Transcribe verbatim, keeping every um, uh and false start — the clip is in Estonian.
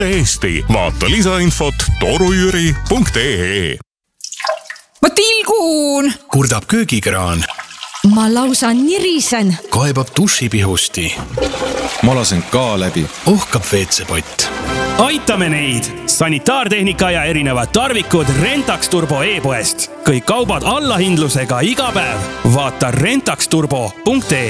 Eesti. Vaata lisainfot torujüri punkt ee. Ma tilgun! Kurdab köögikraan. Ma lausa nirisen. Kaebab dušipihusti. Ma lasen ka läbi. Ohkab veetsepott. Aitame neid! Sanitaartehnika ja erinevad tarvikud Rentax Turbo e-poest. Kõik kaubad allahindlusega iga päev. Vaata rentax turbo punkt ee.